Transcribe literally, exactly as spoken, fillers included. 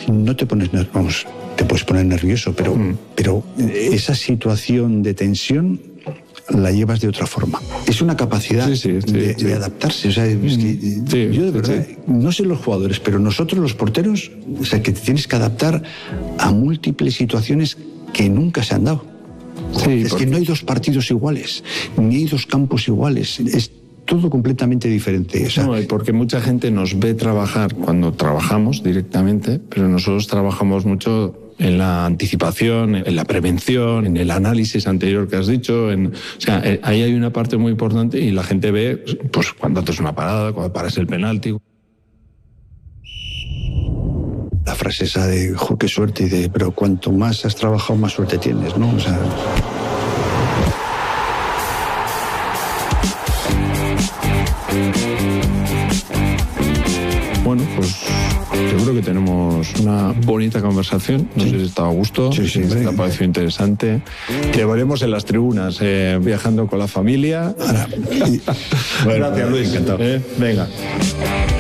no te pones nervioso, vamos, te puedes poner nervioso, pero, mm. pero esa situación de tensión la llevas de otra forma. Es una capacidad sí, sí, sí, de, sí. de adaptarse. O sea, es que sí, yo de verdad, sí. no sé los jugadores, pero nosotros los porteros, o sea, que te tienes que adaptar a múltiples situaciones que nunca se han dado. Sí, es porque... que no hay dos partidos iguales, ni hay dos campos iguales. Es todo completamente diferente. O sea, no, porque mucha gente nos ve trabajar cuando trabajamos directamente, pero nosotros trabajamos mucho en la anticipación, en la prevención, en el análisis anterior que has dicho. En, o sea, ahí hay una parte muy importante y la gente ve pues, cuando haces una parada, cuando paras el penalti. La frase esa de, jo, qué suerte, y de, pero cuanto más has trabajado, más suerte tienes, ¿no? O sea... Bueno, pues yo creo que tenemos una bonita conversación. No sí. sé si está a gusto, sí, sí, si te ha parecido interesante. Te veremos en las tribunas, eh, viajando con la familia. Ahora, y... bueno, gracias, Luis. Encantado. Eh, venga.